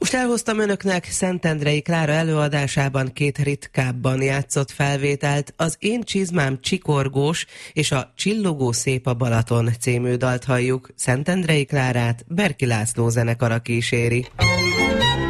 Most elhoztam önöknek Szentendrei Klára előadásában 2 ritkábban játszott felvételt, az Én csizmám csikorgós és a Csillogó szép a Balaton című dalt halljuk. Szentendrei Klárát Berki László zenekara kíséri.